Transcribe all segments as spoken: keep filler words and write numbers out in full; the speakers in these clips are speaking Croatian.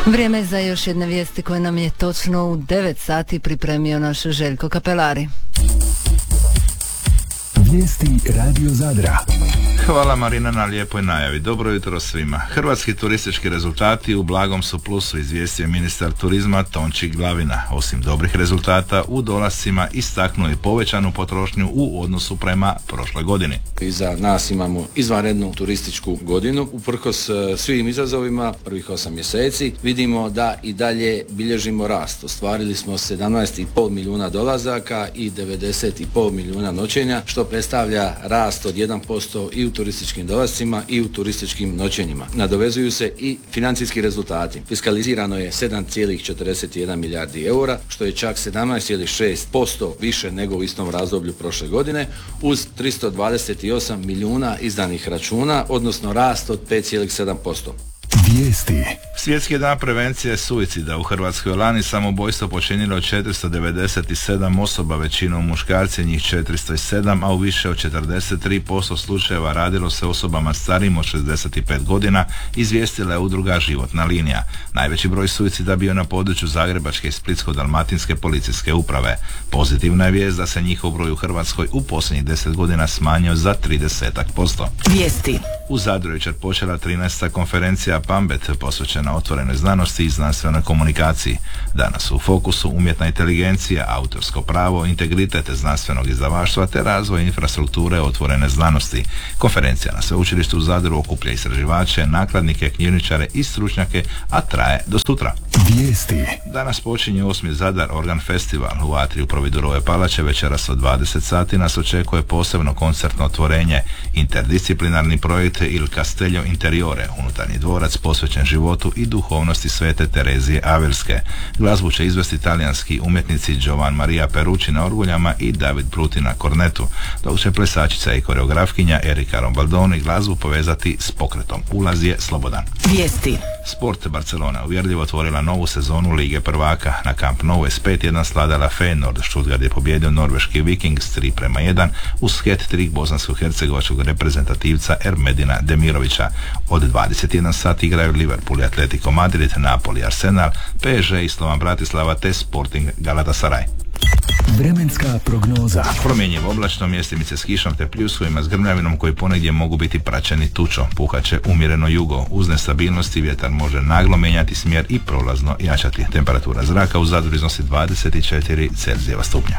Vrijeme je za još jedne vijesti koje nam je točno u devet sati pripremio naš Željko Kapelari. Vijesti Radio Zadra. Hvala Marina na lijepoj najavi. Dobro jutro svima. Hrvatski turistički rezultati u blagom su plusu, izvijestio ministar turizma Tonči Glavina. Osim dobrih rezultata u dolascima istaknuo i povećanu potrošnju u odnosu prema prošloj godini. Iza nas imamo izvanrednu turističku godinu. Uprkos svim izazovima prvih osam mjeseci vidimo da i dalje bilježimo rast. Ostvarili smo sedamnaest i pol milijuna dolazaka i devedeset i pol milijuna noćenja, što predstavlja rast od jedan posto i u turističkim dolascima i u turističkim noćenjima. Nadovezuju se i financijski rezultati. Fiskalizirano je sedam zarez četrdeset jedan milijardi eura, što je čak sedamnaest zarez šest posto više nego u istom razdoblju prošle godine, uz tristo dvadeset osam milijuna izdanih računa, odnosno rast od pet zarez sedam posto. Vijesti. Svjetski dan prevencije suicida. U Hrvatskoj lani samoubojstvo počinilo četiristo devedeset sedam osoba, većinom muškarci, njih četiristo sedam, a u više od četrdeset tri posto slučajeva radilo se osobama starijim od šezdeset pet godina, izvijestila je udruga Životna linija. Najveći broj suicida bio na području Zagrebačke i Splitsko-dalmatinske policijske uprave. Pozitivna je vijest da se njihov broj u Hrvatskoj u posljednjih deset godina smanjio za trideset posto. Vijesti. U Zadru je jučer počela trinaesta konferencija Pambet posvećena otvorenoj znanosti i znanstvenoj komunikaciji. Danas su u fokusu umjetna inteligencija, autorsko pravo, integritet znanstvenog izdavaštva te razvoj infrastrukture otvorene znanosti. Konferencija na Sveučilištu u Zadru okuplja istraživače, nakladnike, knjižničare i stručnjake, a traje do sutra. Vijesti. Danas počinje osmi Zadar Organ Festival. U atriju Providurove palače večeras od dvadeset sati nas očekuje posebno koncertno otvorenje, interdisciplinarni projekt Il Castello Interiore, unutarnji dvorac posvećen životu i duhovnosti Svete Terezije Avelske. Glazbu će izvesti talijanski umjetnici Giovan Maria Perucci na orguljama i David Pluti na kornetu, dok će plesačica i koreografkinja Erika Rombaldoni glazbu povezati s pokretom. Ulaz je slobodan. Vijesti. Sport. Barcelona uvjerljivo otvorila novu sezonu Lige prvaka. Na Camp Nou je s pet jedan sladala Feyenoord. Stuttgart je pobjedio norveški Vikings tri prema jedan uz hat-trick bosansko-hercegovačkog reprezentativca Ermedina Demirovića. Od dvadeset jedan sati igraju Liverpool i Atletico Madrid, Napoli, Arsenal, P S G i Slovan Bratislava te Sporting Galatasaray. Vremenska prognoza. Promjenjivo oblačno, mjestimice s kišom te pljuskovima s grmljavinom koji ponegdje mogu biti praćeni tučom. Puhaće umjereno jugo. Uz nestabilnosti vjetar može naglo mijenjati smjer i prolazno jačati. Temperatura zraka u Zadru iznosi dvadeset četiri Celzijeva stupnja.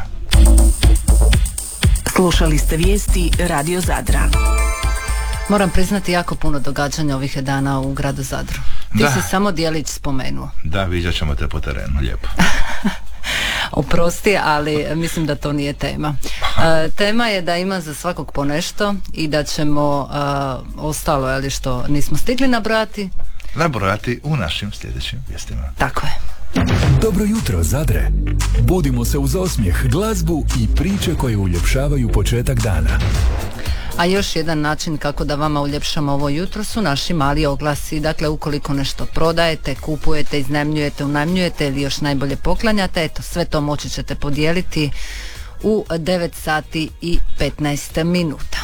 Slušali ste vijesti Radio Zadra. Moram priznati, jako puno događanja ovih dana u gradu Zadru. Ti da. si samo dijelić spomenuo. Da, viđat ćemo te po terenu, lijepo. Oprosti, ali mislim da to nije tema. E, tema je da ima za svakog po nešto i da ćemo e, ostalo, ali što nismo stigli nabrojati, nabrojati u našim sljedećim vijestima. Tako je. Dobro jutro, Zadre. Budimo se uz osmijeh, glazbu i priče koje uljepšavaju početak dana. A još jedan način kako da vama uljepšamo ovo jutro su naši mali oglasi. Dakle, ukoliko nešto prodajete, kupujete, iznajmljujete, unajmljujete ili još najbolje poklanjate, eto, sve to moći ćete podijeliti u devet sati i petnaest minuta.